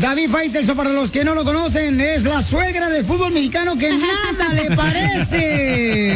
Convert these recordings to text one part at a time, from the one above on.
David Faitelson, para los que no lo conocen, es la suegra del fútbol mexicano que nada le parece.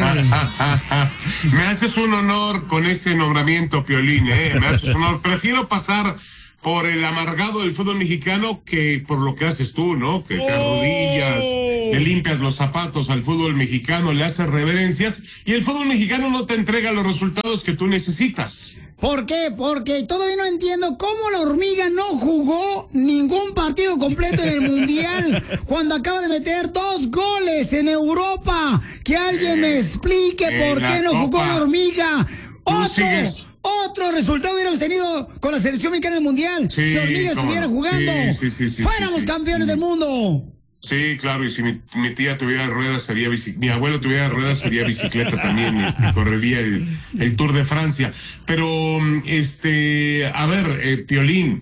Me haces un honor con ese nombramiento, Piolín, me haces un honor. Prefiero pasar por el amargado del fútbol mexicano que por lo que haces tú, ¿no? Que te arrodillas, le limpias los zapatos al fútbol mexicano, le haces reverencias y el fútbol mexicano no te entrega los resultados que tú necesitas. ¿Por qué? Porque todavía no entiendo cómo la hormiga no jugó ningún partido completo en el Mundial cuando acaba de meter 2 goles en Europa. Que alguien me explique por qué no jugó la hormiga. Otro resultado hubiéramos tenido con la selección mexicana en el Mundial. Sí, si Hormiga estuviera jugando, fuéramos campeones del mundo. Sí, claro, y si mi tía tuviera ruedas, mi abuelo tuviera ruedas, sería bicicleta también, correría el Tour de Francia. Pero, a ver, Piolín,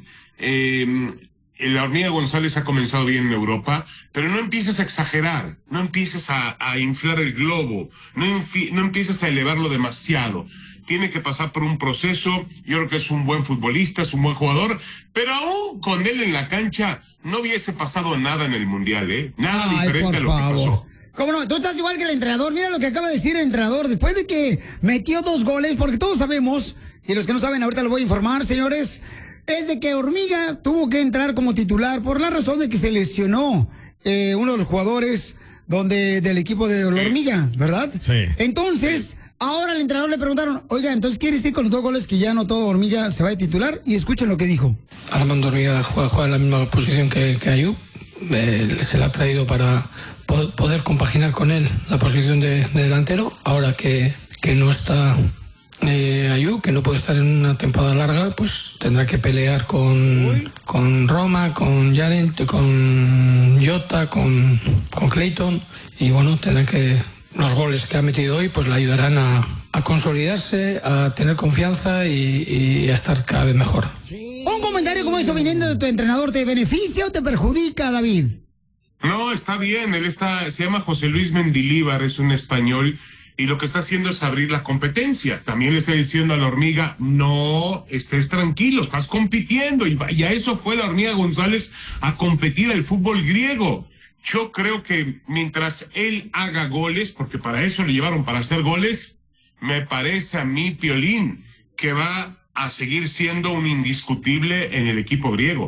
la hormiga González ha comenzado bien en Europa, pero no empieces a exagerar, no empieces a inflar el globo, no empieces a elevarlo demasiado. Tiene que pasar por un proceso. Yo creo que es un buen futbolista, es un buen jugador, pero aún con él en la cancha no hubiese pasado nada en el Mundial, nada diferente a lo que pasó. ¿Cómo no? Tú estás igual que el entrenador. Mira lo que acaba de decir el entrenador. Después de que metió 2 goles, porque todos sabemos, y los que no saben ahorita lo voy a informar, señores, es de que Hormiga tuvo que entrar como titular por la razón de que se lesionó uno de los jugadores del equipo de la Hormiga, ¿verdad? Sí. Entonces, ahora al entrenador le preguntaron, oiga, entonces ¿quiere decir con los 2 goles que ya anotó Hormiga se va a titular? Y escuchen lo que dijo. Armando Hormiga juega en la misma posición que Ayub. Se la ha traído para poder compaginar con él la posición de delantero. Ahora que no está Ayub, que no puede estar en una temporada larga, pues tendrá que pelear con Roma, con Yarent, con Jota, con Clayton. Y bueno, tendrá que... Los goles que ha metido hoy pues le ayudarán a consolidarse, a tener confianza y a estar cada vez mejor. Sí. Un comentario como eso viniendo de tu entrenador, ¿te beneficia o te perjudica, David? No, está bien, se llama José Luis Mendilíbar, es un español, y lo que está haciendo es abrir la competencia. También le está diciendo a la hormiga, no, estés tranquilo, estás compitiendo, y a eso fue la hormiga González, a competir al fútbol griego. Yo creo que mientras él haga goles, porque para eso le llevaron, para hacer goles, me parece a mí, Piolín, que va a seguir siendo un indiscutible en el equipo griego.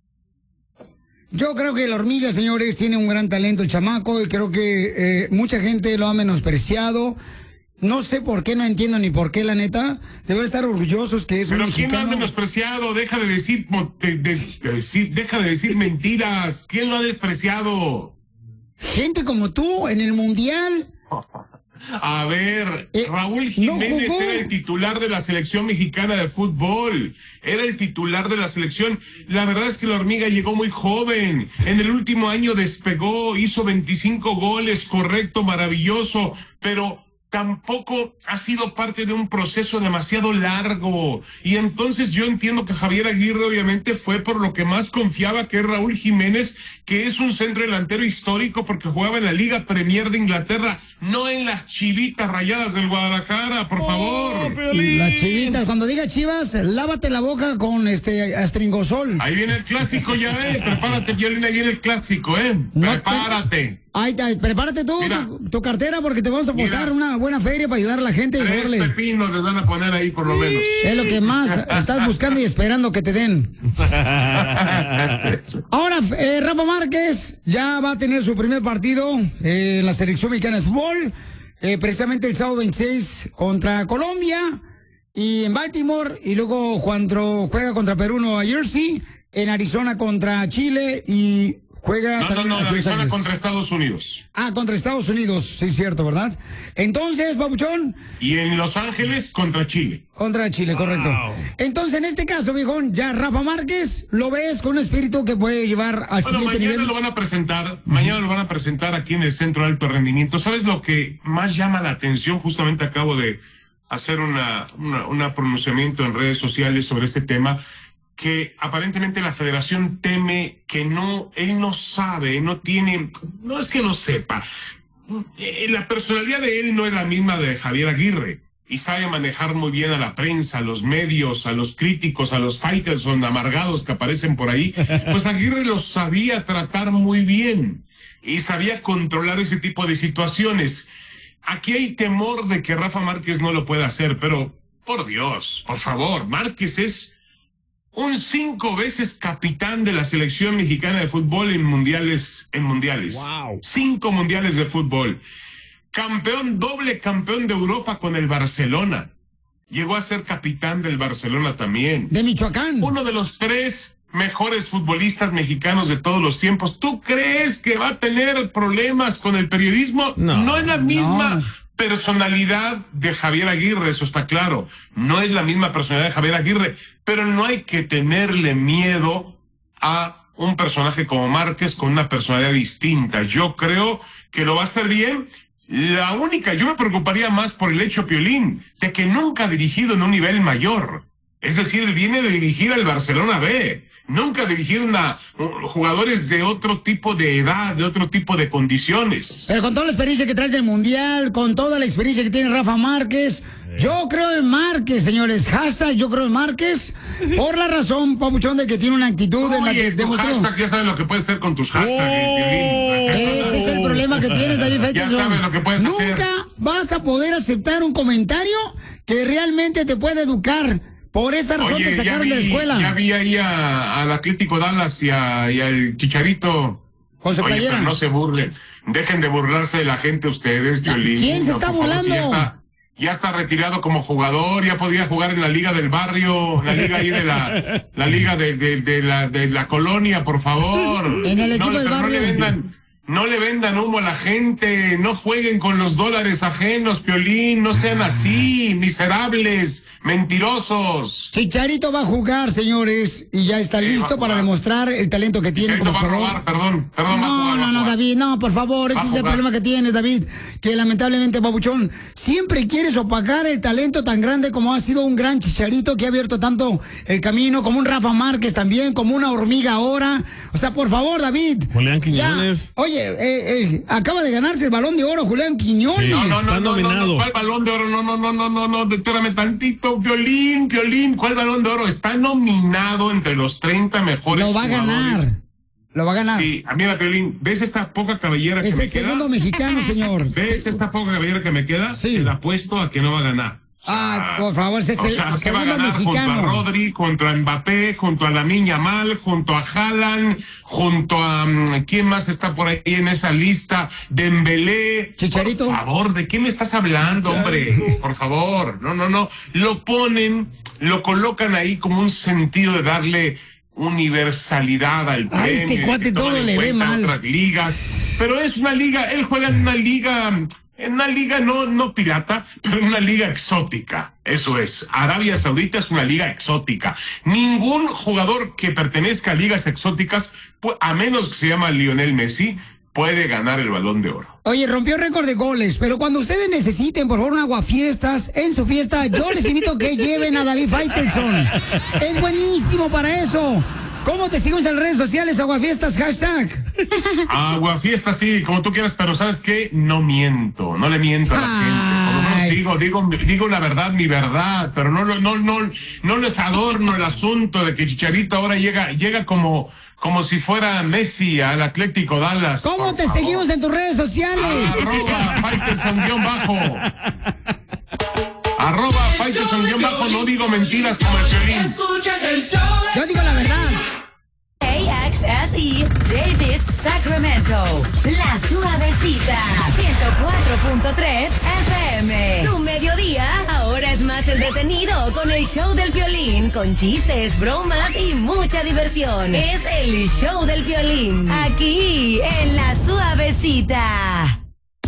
Yo creo que la hormiga, señores, tiene un gran talento el chamaco y creo que mucha gente lo ha menospreciado. No sé por qué, no entiendo ni por qué, la neta. Deben estar orgullosos que es un mexicano. Pero ¿quién lo ha menospreciado? Deja de decir mentiras. ¿Quién lo ha despreciado? Gente como tú en el Mundial. A ver, Raúl Jiménez era el titular de la selección mexicana de fútbol. Era el titular de la selección. La verdad es que la hormiga llegó muy joven. En el último año despegó, hizo 25 goles, correcto, maravilloso, pero tampoco ha sido parte de un proceso demasiado largo. Y entonces yo entiendo que Javier Aguirre obviamente fue por lo que más confiaba, que es Raúl Jiménez, que es un centro delantero histórico porque jugaba en la Liga Premier de Inglaterra, no en las Chivitas Rayadas del Guadalajara, por favor. Las Chivitas, cuando diga Chivas, lávate la boca con astringosol. Ahí viene el clásico ya, prepárate, Piolín, ahí viene el clásico, prepárate. Ay, prepárate tú, tu cartera, porque te vamos a posar una buena feria para ayudar a la gente. 3 pepinos les van a poner ahí por lo menos. Es lo que más estás buscando y esperando que te den. Ahora, Rafa Márquez ya va a tener su primer partido en la selección mexicana de fútbol, precisamente el sábado 26 contra Colombia y en Baltimore, y luego juega contra Perú, Nueva Jersey, en Arizona contra Chile y... No, Arizona contra Estados Unidos. Contra Estados Unidos, sí, cierto, ¿verdad? Entonces, Papuchón. Y en Los Ángeles contra Chile. Contra Chile, correcto. Entonces, en este caso, viejón, ya Rafa Márquez lo ves con un espíritu que puede llevar al siguiente nivel. Mañana lo van a presentar aquí en el Centro de Alto Rendimiento. ¿Sabes lo que más llama la atención? Justamente acabo de hacer un pronunciamiento en redes sociales sobre este tema, que aparentemente la federación teme que él no sabe, no es que no sepa, la personalidad de él no es la misma de Javier Aguirre, y sabe manejar muy bien a la prensa, a los medios, a los críticos, a los fighters amargados que aparecen por ahí, pues Aguirre los sabía tratar muy bien y sabía controlar ese tipo de situaciones. Aquí hay temor de que Rafa Márquez no lo pueda hacer, pero por Dios, por favor, Márquez es un 5 veces capitán de la selección mexicana de fútbol en mundiales. Wow. 5 mundiales de fútbol. Campeón, doble campeón de Europa con el Barcelona. Llegó a ser capitán del Barcelona también. De Michoacán. Uno de los 3 mejores futbolistas mexicanos de todos los tiempos. ¿Tú crees que va a tener problemas con el periodismo? No es la misma personalidad de Javier Aguirre, eso está claro. No es la misma personalidad de Javier Aguirre, pero no hay que tenerle miedo a un personaje como Márquez con una personalidad distinta. Yo creo que lo va a hacer bien. Yo me preocuparía más por el hecho, Piolín, de que nunca ha dirigido en un nivel mayor. Es decir, él viene de dirigir al Barcelona B. Nunca ha dirigido jugadores de otro tipo de edad, de otro tipo de condiciones. Pero con toda la experiencia que traes del Mundial, con toda la experiencia que tiene Rafa Márquez, yo creo en Márquez, señores. Hashtag yo creo en Márquez, por la razón, papuchón, de que tiene una actitud en la que demostró. Hashtag, ya sabes lo que puedes hacer con tus hashtags. Ese es el problema que tienes, David Faitelson. Ya sabes lo que puedes hacer. Nunca vas a poder aceptar un comentario que realmente te puede educar. Por esa razón te sacaron de la escuela. Ya vi ahí al Atlético Dallas y al Chicharito. Con su playera. Pero no se burlen. Dejen de burlarse de la gente ustedes, Piolín. ¿Quién se está burlando? Ya está retirado como jugador, ya podía jugar en la liga del barrio, la liga ahí de la liga de la colonia, por favor. En el equipo del barrio. No le vendan humo a la gente, no jueguen con los dólares ajenos, Piolín, no sean así, miserables, mentirosos. Chicharito va a jugar, señores, y ya está listo para demostrar el talento que tiene como jugador. Va a jugar, perdón. No, David, no, por favor, ese es el problema que tienes, David, que lamentablemente, Papuchón, siempre quieres opacar el talento tan grande como ha sido un gran Chicharito que ha abierto tanto el camino, como un Rafa Márquez también, como una Hormiga ahora. O sea, por favor, David. Julián Quiñones. Oye, acaba de ganarse el Balón de Oro, Julián Quiñones. Sí, está nominado. ¿Cuál Balón de Oro? No, espérame tantito, Piolín, ¿cuál Balón de Oro? Está nominado entre los 30 mejores jugadores. Lo va a ganar. Sí, mira, Piolín, ¿ves esta poca cabellera que me queda? Es el segundo mexicano, señor. ¿Ves esta poca cabellera que me queda? Sí. Se la apuesto a que no va a ganar. Por favor, ese es el ¿qué va a ganar mexicano? Junto a Rodri, junto a Mbappé, junto a Lamine Yamal, junto a Haaland, junto a ¿quién más está por ahí en esa lista? Dembélé. Chicharito. Por favor, ¿de qué me estás hablando, hombre? Por favor, no. Lo colocan ahí como un sentido de darle universalidad al premio. Este cuate todo le ve mal. Otras ligas, pero es una liga, él juega en una liga no pirata, pero en una liga exótica. Eso es, Arabia Saudita es una liga exótica. Ningún jugador que pertenezca a ligas exóticas, a menos que se llama Lionel Messi, puede ganar el Balón de Oro. Oye, rompió récord de goles, pero cuando ustedes necesiten, por favor, un aguafiestas en su fiesta, yo les invito a que lleven a David Faitelson. Es buenísimo para eso. ¿Cómo te seguimos en las redes sociales, Aguafiestas, hashtag? Aguafiestas, sí, como tú quieras, pero ¿sabes qué? No miento, no le miento a la gente. Por lo menos digo la verdad, mi verdad, pero no les adorno el asunto de que Chicharito ahora llega como si fuera Messi al Atlético Dallas. ¿Cómo te seguimos en tus redes sociales? @Faitelson_bajo. @Faitelson_bajo, no digo mentiras como el Piolín. Yo digo la verdad. AXSE Davis, Sacramento. La Suavecita, 104.3 FM. Tu mediodía ahora es más entretenido con el show del Piolín, con chistes, bromas y mucha diversión. Es el show del Piolín, aquí en La Suavecita.